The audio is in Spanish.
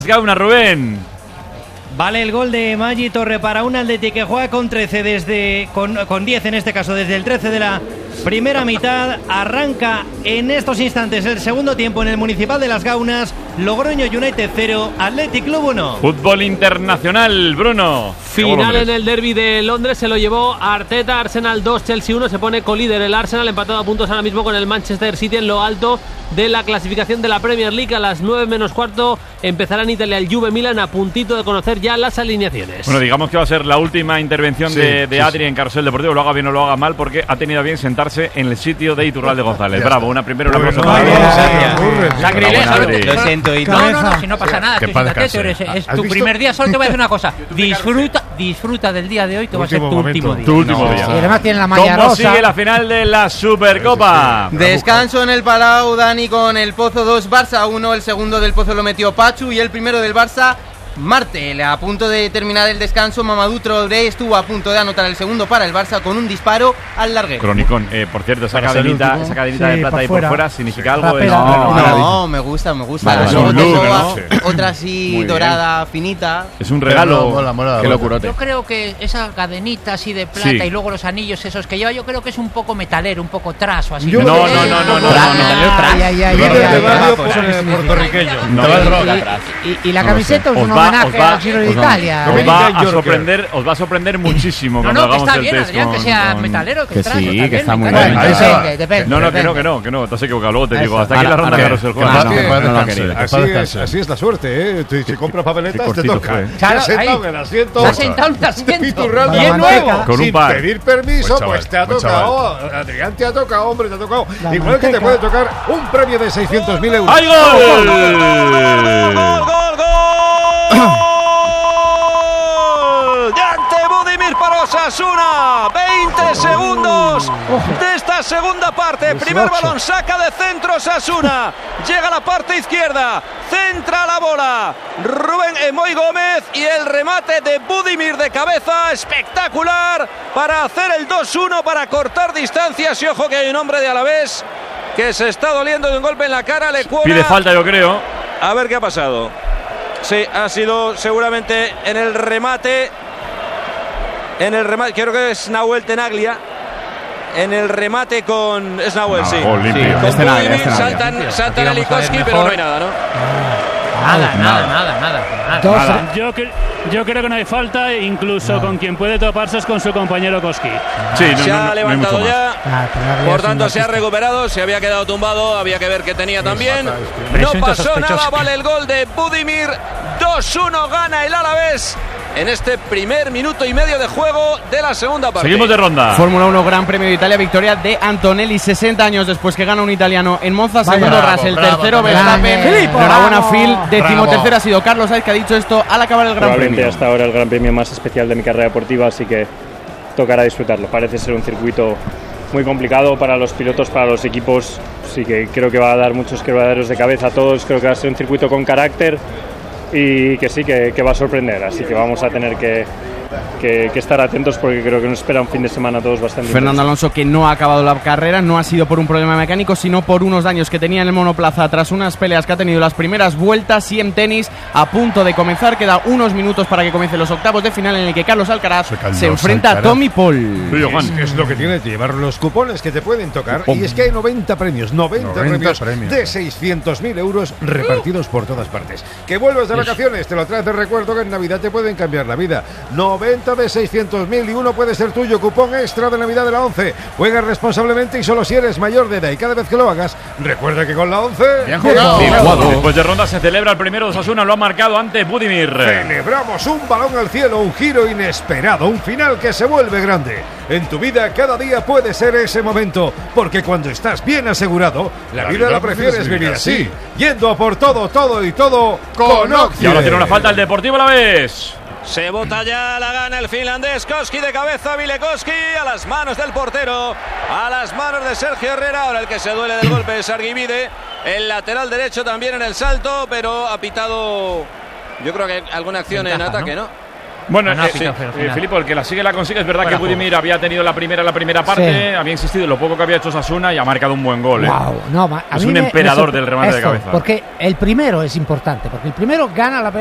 Gauna, Rubén. Vale el gol de Maggi Torre para un Atleti que juega con 13 con 10 en este caso desde el 13 de la primera mitad. Arranca en estos instantes el segundo tiempo en el Municipal de Las Gaunas. Logroño United 0, Athletic Club 1. Fútbol internacional, Bruno. Final en el derbi de Londres, se lo llevó Arteta. Arsenal 2, Chelsea 1, se pone colíder el Arsenal, empatado a puntos ahora mismo con el Manchester City en lo alto de la clasificación de la Premier League. A las 9 menos cuarto empezará en Italia el Juve Milan, a puntito de conocer ya las alineaciones. Bueno, digamos que va a ser la última intervención de Adri en Carrusel Deportivo, lo haga bien o lo haga mal, porque ha tenido a bien sentarse en el sitio de Iturralde González. Bravo, una aplauso para Adri. Lo siento, no, si no pasa nada. Es tu primer día, solo te voy a decir una cosa. Disfruta del día de hoy, que va a ser tu último día. Tu último día. Y además tiene la malla rosa. ¿Cómo sigue la final de la Supercopa? Descanso en el Palau, Dani, con el Pozo 2, Barça 1. El segundo del Pozo lo metió Pachu y el primero del Barça, Martel. A punto de terminar el descanso, Mamadou Traoré estuvo a punto de anotar el segundo para el Barça con un disparo al larguero. Cronicón, por cierto, esa cadenita de plata ahí por fuera significa algo. No, me gusta. Otra así dorada, finita. Es un regalo. Mola, qué locurote. Yo creo que esa cadenita así de plata y luego los anillos esos que lleva, yo creo que es un poco metalero, un poco traso así. No. Puertorriqueño. Y la camiseta es un homenaje al Giro de Italia. Os va a sorprender muchísimo cuando que hagamos está el bien, test. Adrián, que sea metalero, que traso. Sí, que está muy bien. Que no, te has equivocado. Luego te digo, hasta aquí la ronda de Carrusel Juan. Así es la suerte, ¿eh? Si compras papeletas, te toca. Se ha sentado en el asiento. Se ha sentado en un asiento. Iturralde Bien nuevo. Con sin pedir permiso, pues te ha tocado. Adrián, te ha tocado, hombre, te ha tocado. Igual que te puede tocar un premio de 600.000 euros. ¡Hay gol! ¡Ante Budimir para Osasuna! 20 segundos de esta segunda parte. Primer balón, saca de centro Osasuna. Llega a la parte izquierda, centra la bola Rubén Emoy Gómez y el remate de Budimir de cabeza, espectacular, para hacer el 2-1, para cortar distancias. Y ojo que hay un hombre de Alavés que se está doliendo de un golpe en la cara. Le cuela. Pide falta, yo creo. A ver qué ha pasado. Sí, ha sido seguramente en el remate, creo que es Nahuel Tenaglia. En el remate con... Es Nahuel, sí. Con Budimir, saltan a Likoski, pero no hay nada, ¿no? Nada. Yo creo que no hay falta, incluso con quien puede toparse es con su compañero Koski. Sí, se ha levantado ya, por tanto se ha recuperado, se había quedado tumbado, había que ver qué tenía también. No pasó nada, vale el gol de Budimir. 2-1 gana el Alavés en este primer minuto y medio de juego de la segunda parte. Seguimos de ronda. Fórmula 1 Gran Premio de Italia, victoria de Antonelli, 60 años después que gana un italiano en Monza. Segundo Russell, tercero Verstappen. Enhorabuena Phil, 13º ha sido Carlos Sainz, que ha dicho esto al acabar el Gran Premio. Hasta ahora el Gran Premio más especial de mi carrera deportiva, así que tocará disfrutarlo. Parece ser un circuito muy complicado para los pilotos, para los equipos, sí que creo que va a dar muchos quebraderos de cabeza a todos. Creo que va a ser un circuito con carácter y que sí, que va a sorprender, así que vamos a tener que estar atentos, porque creo que nos espera un fin de semana a todos bastante Fernando Alonso, que no ha acabado la carrera, no ha sido por un problema mecánico, sino por unos daños que tenía en el monoplaza tras unas peleas que ha tenido las primeras vueltas. Y en tenis, a punto de comenzar, queda unos minutos para que comiencen los octavos de final, en el que Carlos Alcaraz se enfrenta a Tommy Paul. Es lo que tiene que llevar los cupones que te pueden tocar, y es que hay 90 premios, 90 premios de 600.000 euros repartidos por todas partes. Que vuelves de vacaciones, te lo traes de recuerdo, que en Navidad te pueden cambiar la vida. 90 de 600.000 y uno puede ser tuyo. Cupón extra de Navidad de la 11. Juega responsablemente y solo si eres mayor de edad, y cada vez que lo hagas, recuerda que con la 11 bien jugado. Después de ronda se celebra el primero de Osasuna, lo ha marcado ante Budimir. Celebramos un balón al cielo, un giro inesperado, un final que se vuelve grande. En tu vida cada día puede ser ese momento, porque cuando estás bien asegurado, la vida la prefieres vivir así, yendo a por todo con Occident. Y ahora tiene una falta el Deportivo Alavés. Se bota ya, la gana el finlandés. Koski de cabeza, Vilekoski a las manos del portero, a las manos de Sergio Herrera. Ahora el que se duele del golpe es Arguivide, el lateral derecho también en el salto, pero ha pitado, yo creo que alguna acción en ataque, ¿no? Bueno, Filipo, el que la sigue la consigue. Es verdad que Budimir había tenido la primera parte, había insistido en lo poco que había hecho Osasuna y ha marcado un buen gol. Wow. No, es un emperador del remate de cabeza. Porque el primero es importante, porque el primero gana la